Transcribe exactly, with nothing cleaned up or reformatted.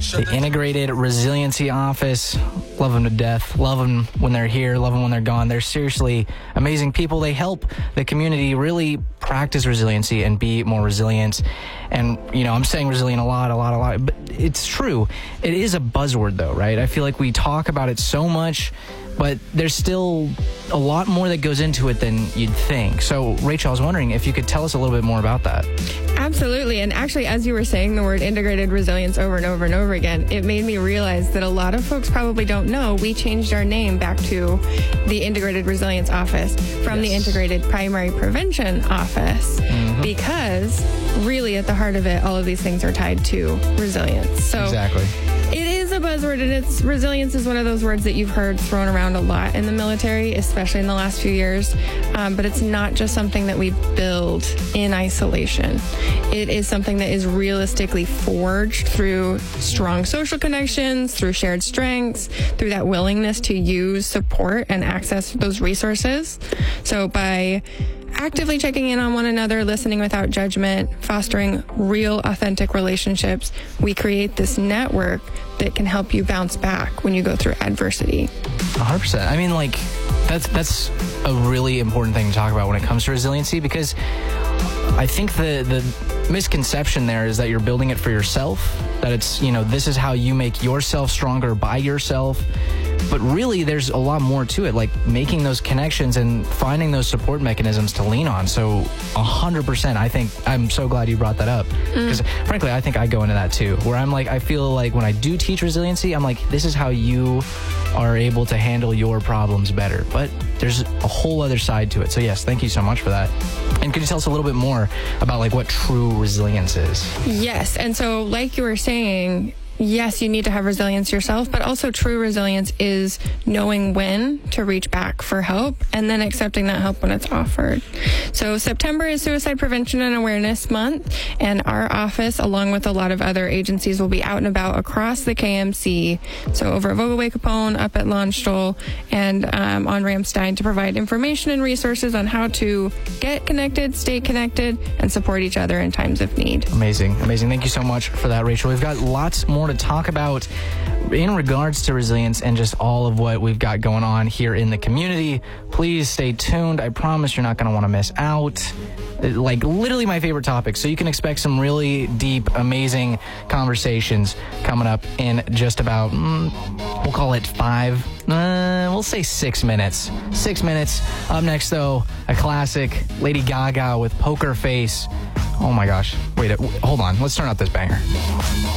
the Integrated Resiliency Office. Love them to death. Love them when they're here. Love them when they're gone. They're seriously amazing people. They help the community really practice resiliency and be more resilient. And, you know, I'm saying resilient a lot, a lot, a lot, but it's true. It is a buzzword, though, right? I feel like we talk about it so much, but there's still a lot more that goes into it than you'd think. So, Rachel, I was wondering if you could tell us a little bit more about that. Absolutely. And actually, as you were saying the word integrated resilience over and over and over again, it made me realize that a lot of folks probably don't know we changed our name back to the Integrated Resilience Office from yes. the Integrated Primary Prevention Office mm-hmm. because really at the heart of it, all of these things are tied to resilience. So exactly. It is a buzzword, and it's resilience is one of those words that you've heard thrown around a lot in the military, especially in the last few years. Um, but it's not just something that we build in isolation. It is something that is realistically forged through strong social connections, through shared strengths, through that willingness to use, support, and access those resources. So by actively checking in on one another, listening without judgment, fostering real, authentic relationships, we create this network that can help you bounce back when you go through adversity. one hundred percent. I mean, like, that's that's a really important thing to talk about when it comes to resiliency, because I think the the misconception there is that you're building it for yourself, that it's, you know, this is how you make yourself stronger by yourself. But really, there's a lot more to it, like making those connections and finding those support mechanisms to lean on. So one hundred percent, I think, I'm so glad you brought that up. Because mm. frankly, I think I go into that too, where I'm like, I feel like when I do teach resiliency, I'm like, this is how you are able to handle your problems better. But there's a whole other side to it. So yes, thank you so much for that. And could you tell us a little bit more about like what true resilience is? Yes. And so like you were saying, yes, you need to have resilience yourself, but also true resilience is knowing when to reach back for help and then accepting that help when it's offered. So September is Suicide Prevention and Awareness Month, and our office, along with a lot of other agencies, will be out and about across the K M C, so over at Vogelway Capone, up at Landstuhl, and um, on Ramstein, to provide information and resources on how to get connected, stay connected, and support each other in times of need. Amazing. Amazing. Thank you so much for that, Rachel. We've got lots more to talk about in regards to resilience and just all of what we've got going on here in the community. Please stay tuned. I promise you're not going to want to miss out. Like literally my favorite topic. So you can expect some really deep, amazing conversations coming up in just about, mm, we'll call it five, uh, we'll say six minutes. Six minutes. Up next, though, a classic, Lady Gaga with Poker Face. Oh my gosh. Wait, hold on. Let's turn up this banger.